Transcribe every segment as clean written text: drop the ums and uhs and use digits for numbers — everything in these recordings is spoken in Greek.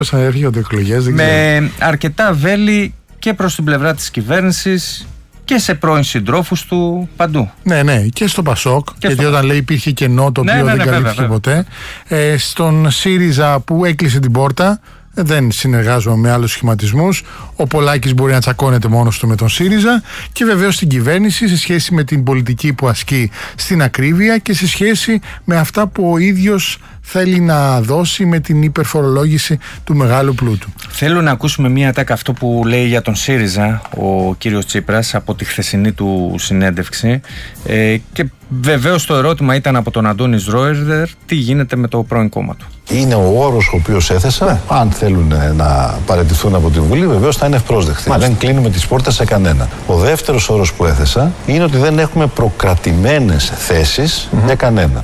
Θα έρχονται εκλογές, δεν ξέρω. Αρκετά βέλη και προς την πλευρά της κυβέρνησης και σε πρώην συντρόφους του παντού. Ναι, και στο Πασόκ, γιατί όταν λέει υπήρχε κενό το οποίο δεν καλύφθηκε ποτέ. Στον ΣΥΡΙΖΑ που έκλεισε την πόρτα, δεν συνεργάζομαι με άλλους σχηματισμούς. Ο Πολάκης μπορεί να τσακώνεται μόνος του με τον ΣΥΡΙΖΑ, και βεβαίως στην κυβέρνηση σε σχέση με την πολιτική που ασκεί στην ακρίβεια και σε σχέση με αυτά που ο ίδιος θέλει να δώσει με την υπερφορολόγηση του μεγάλου πλούτου. Θέλω να ακούσουμε μία ατάκα αυτό που λέει για τον ΣΥΡΙΖΑ ο κύριος Τσίπρας από τη χθεσινή του συνέντευξη, και βεβαίως το ερώτημα ήταν από τον Αντώνη Σρόερδερ, τι γίνεται με το πρώην κόμμα του. Είναι ο όρος ο οποίος έθεσα. Αν θέλουν να παραιτηθούν από τη Βουλή, βεβαίως θα είναι ευπρόσδεκτοι. Δεν κλείνουμε τις πόρτες σε κανένα. Ο δεύτερος όρος που έθεσα είναι ότι δεν έχουμε προκρατημένες θέσεις για κανένα.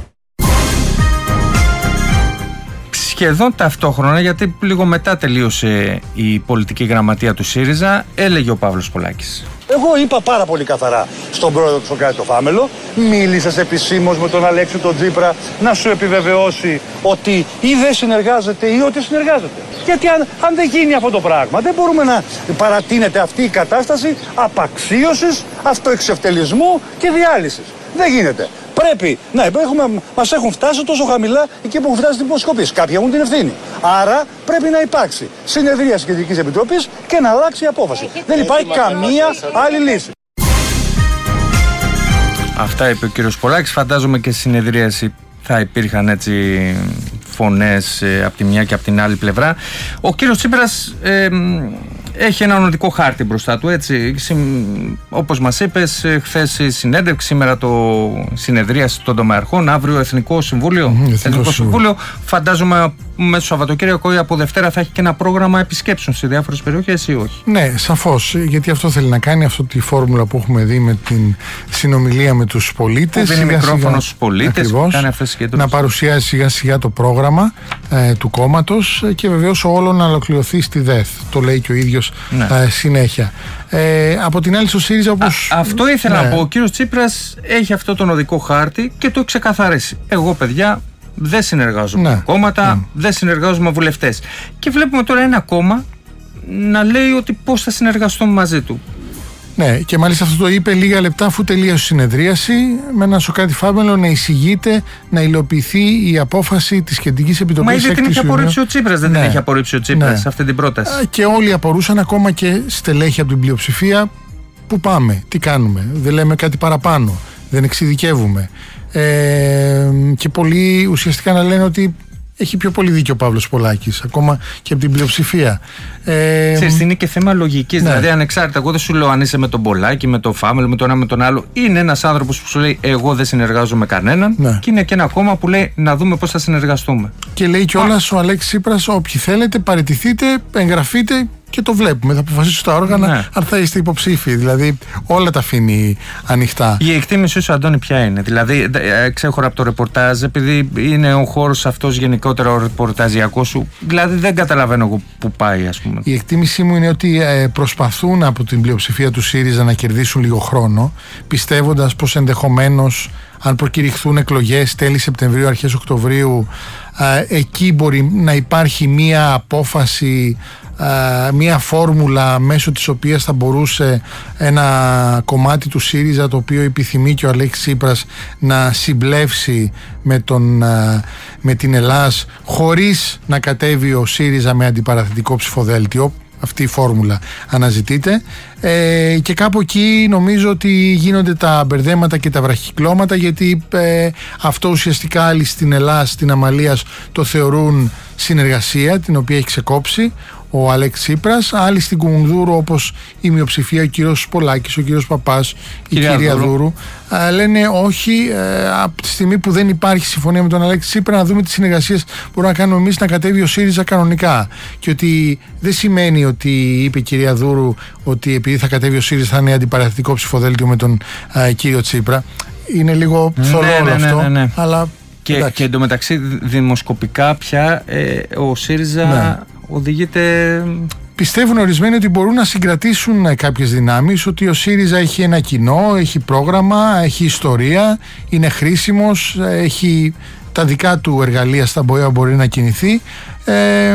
Σχεδόν ταυτόχρονα, γιατί λίγο μετά τελείωσε η πολιτική γραμματεία του ΣΥΡΙΖΑ, έλεγε ο Παύλος Πολάκης. Εγώ είπα πάρα πολύ καθαρά στον πρόεδρο του Σοκράτη το Φάμελο, μίλησες επισήμως με τον Αλέξη τον Τσίπρα να σου επιβεβαιώσει ότι ή δεν συνεργάζεται ή ότι συνεργάζεται. Γιατί αν δεν γίνει αυτό το πράγμα, δεν μπορούμε να παρατείνεται αυτή η κατάσταση απαξίωσης, αυτοεξευτελισμού και διάλυσης. Δεν γίνεται. Πρέπει να μας έχουν φτάσει τόσο χαμηλά εκεί που έχουν φτάσει την υποσκοπή. Κάποιοι έχουν την ευθύνη. Άρα πρέπει να υπάρξει συνεδρία Κεντρικής Επιτροπής και να αλλάξει η απόφαση. Δεν υπάρχει καμία άλλη λύση. Αυτά είπε ο κύριος Πολάκης. Φαντάζομαι και στη συνεδρίαση θα υπήρχαν έτσι φωνές από τη μια και από την άλλη πλευρά. Ο κύριος Τσίπρας έχει ένα ονοτικό χάρτη μπροστά του, έτσι. Όπως μας είπες, χθες η συνέντευξη, σήμερα το συνεδρίαση των τομεαρχών, αύριο Εθνικό Συμβούλιο. Εθνικό Συμβούλιο. Φαντάζομαι μέσα στο Σαββατοκύριακο ή από Δευτέρα θα έχει και ένα πρόγραμμα επισκέψεων σε διάφορες περιοχές ή όχι. Ναι, σαφώς. Γιατί αυτό θέλει να κάνει, αυτή τη φόρμουλα που έχουμε δει με την συνομιλία με τους πολίτες. Που δίνει μικρόφωνο στους πολίτες, κάνει αυτές τις συγκέντρωσεις. Να παρουσιάσει σιγά σιγά το πρόγραμμα του κόμματος και βεβαίως όλο να ολοκληρωθεί στη ΔΕΘ. Το λέει και ο ίδιος συνέχεια. Από την άλλη στο ΣΥΡΙΖΑ όπως... Αυτό ήθελα να πω. Ο κύριος Τσίπρας έχει αυτό τον οδικό χάρτη και το ξεκαθαρίσει. Εγώ, παιδιά, δεν συνεργάζομαι με κόμματα, δεν συνεργάζομαι με βουλευτές. Και βλέπουμε τώρα ένα κόμμα να λέει ότι πώς θα συνεργαστούμε μαζί του. Ναι, και μάλιστα αυτό το είπε λίγα λεπτά αφού τελείωσε η συνεδρίαση, με έναν Σοκράτη Φάμελο να εισηγείται να υλοποιηθεί η απόφαση της Κεντρικής Επιτροπής. Μα ήδη την είχε απορρίψει ο Τσίπρας, δεν την είχε απορρίψει ο Τσίπρας αυτή την πρόταση. Και όλοι απορούσαν, ακόμα και στελέχη από την πλειοψηφία. Πού πάμε, τι κάνουμε, δεν λέμε κάτι παραπάνω, δεν εξειδικεύουμε. Και πολλοί ουσιαστικά να λένε ότι έχει πιο πολύ δίκιο ο Παύλος Πολάκης, ακόμα και από την πλειοψηφία. Ξέρεις, είναι και θέμα λογικής. Δηλαδή, ανεξάρτητα, εγώ δεν σου λέω αν είσαι με τον Πολάκη, με τον Φάμελο, με τον ένα με τον άλλο. Είναι ένας άνθρωπος που σου λέει: εγώ δεν συνεργάζομαι με κανέναν. Και είναι και ένα κόμμα που λέει: να δούμε πώς θα συνεργαστούμε. Και λέει κιόλας ο Αλέξης Τσίπρας: όποιοι θέλετε, παραιτηθείτε, εγγραφείτε. Και το βλέπουμε, θα αποφασίσουν τα όργανα αν θα είστε υποψήφοι. Δηλαδή, όλα τα αφήνει ανοιχτά. Η εκτίμησή σου, Αντώνη, ποια είναι? Δηλαδή, ξέχωρα από το ρεπορτάζ, επειδή είναι ο χώρος αυτός γενικότερα ο ρεπορταζιακός σου, δηλαδή δεν καταλαβαίνω εγώ που πάει, ας πούμε. Η εκτίμησή μου είναι ότι προσπαθούν από την πλειοψηφία του ΣΥΡΙΖΑ να κερδίσουν λίγο χρόνο, πιστεύοντας πως ενδεχομένως, αν προκηρυχθούν εκλογές τέλη Σεπτεμβρίου, αρχές Οκτωβρίου, εκεί μπορεί να υπάρχει μία απόφαση, μία φόρμουλα μέσω της οποίας θα μπορούσε ένα κομμάτι του ΣΥΡΙΖΑ, το οποίο επιθυμεί και ο Αλέξης Τσίπρας, να συμπλεύσει με την Ελλάς, χωρίς να κατέβει ο ΣΥΡΙΖΑ με αντιπαραθετικό ψηφοδέλτιο. Αυτή η φόρμουλα αναζητείται, και κάπου εκεί νομίζω ότι γίνονται τα μπερδέματα και τα βραχυκλώματα, γιατί αυτό ουσιαστικά άλλοι στην Ελλάδα, στην Αμαλίας, το θεωρούν συνεργασία την οποία έχει ξεκόψει ο Αλέξης Τσίπρας. Άλλοι στην Κουμουνδούρου, όπως η μειοψηφία, ο κύριος Πολάκης, ο κύριος Παπάς, η κυρία Δούρου, λένε όχι, από τη στιγμή που δεν υπάρχει συμφωνία με τον Αλέξη Τσίπρα, να δούμε τις συνεργασίες που μπορούμε να κάνουμε εμείς, να κατέβει ο ΣΥΡΙΖΑ κανονικά. Και ότι δεν σημαίνει ότι, είπε η κυρία Δούρου, ότι επειδή θα κατέβει ο ΣΥΡΙΖΑ θα είναι αντιπαραθετικό ψηφοδέλτιο με τον κύριο Τσίπρα. Είναι λίγο θολό όλο αυτό. Αλλά και εντωμεταξύ δημοσκοπικά πια ο ΣΥΡΙΖΑ οδηγείται. Πιστεύουν ορισμένοι ότι μπορούν να συγκρατήσουν κάποιες δυνάμεις, ότι ο ΣΥΡΙΖΑ έχει ένα κοινό, έχει πρόγραμμα, έχει ιστορία, είναι χρήσιμος, έχει τα δικά του εργαλεία στα οποία μπορεί να κινηθεί.